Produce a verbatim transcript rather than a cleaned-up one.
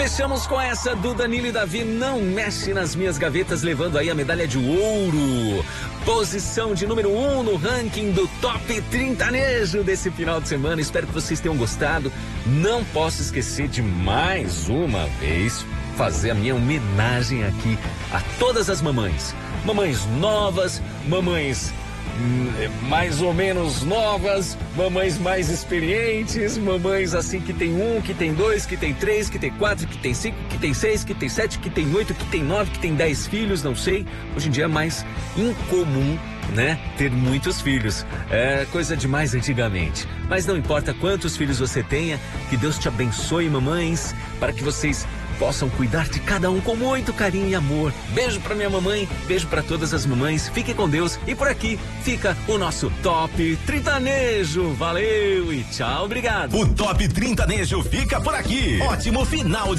Fechamos com essa do Danilo e Davi, Não Mexe nas Minhas Gavetas, levando aí a medalha de ouro. Posição de número um no ranking do Top trintanejo desse final de semana. Espero que vocês tenham gostado. Não posso esquecer de mais uma vez fazer a minha homenagem aqui a todas as mamães. Mamães novas, mamães mais ou menos novas, mamães mais experientes, mamães assim que tem um, que tem dois, que tem três, que tem quatro, que tem cinco, que tem seis, que tem sete, que tem oito, que tem nove, que tem dez filhos, não sei. Hoje em dia é mais incomum, né, ter muitos filhos. É coisa de mais antigamente. Mas não importa quantos filhos você tenha, que Deus te abençoe, mamães, para que vocês possam cuidar de cada um com muito carinho e amor. Beijo pra minha mamãe, beijo pra todas as mamães. Fiquem com Deus. E por aqui fica o nosso Top trintanejo. Valeu e tchau, obrigado. O Top trintanejo fica por aqui. Ótimo final de